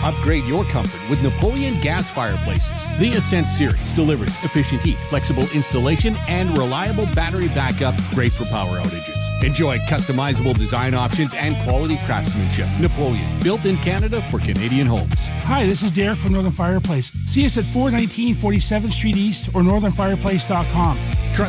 Upgrade your comfort with Napoleon gas fireplaces. The Ascent series delivers efficient heat, flexible installation, and reliable battery backup, great for power outages. Enjoy customizable design options and quality craftsmanship. Napoleon, built in Canada for Canadian homes. Hi, this is Derek from Northern Fireplace. See us at 419 47th Street East or northernfireplace.com.